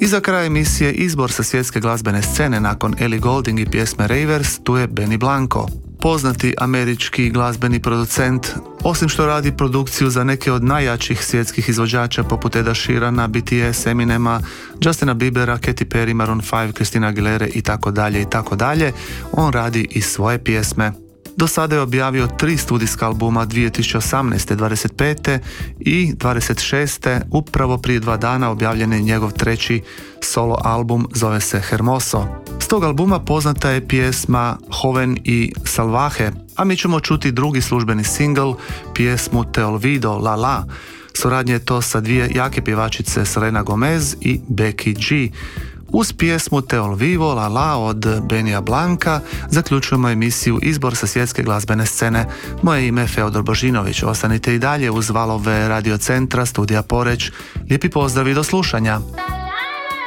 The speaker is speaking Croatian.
za kraj emisije izbor sa svjetske glazbene scene nakon Ellie Goulding i pjesme Ravers, tu je Benny Blanco. Poznati američki glazbeni producent, osim što radi produkciju za neke od najjačih svjetskih izvođača poput Eda Sheerana, BTS, Eminema, Justina Biebera, Katy Perry, Maroon 5, Christina Aguilere itd., on radi i svoje pjesme. Do sada je objavio 3 studijska albuma 2018. 25. i 26. Upravo prije 2 dana objavljen je njegov 3. solo album, zove se Hermoso. S tog albuma poznata je pjesma Joven y Salvaje, a mi ćemo čuti drugi službeni singl, pjesmu Te olvido, La La. Suradnje je to sa 2 jake pjevačice, Selena Gomez i Becky G. Uz pjesmu Te olvido, La La od Benija Blanka zaključujemo emisiju Izbor sa svjetske glazbene scene. Moje ime je Feodor Božinović. Ostanite i dalje uz valove Radio Centra, Studija Poreč. Lijepi pozdrav i do slušanja.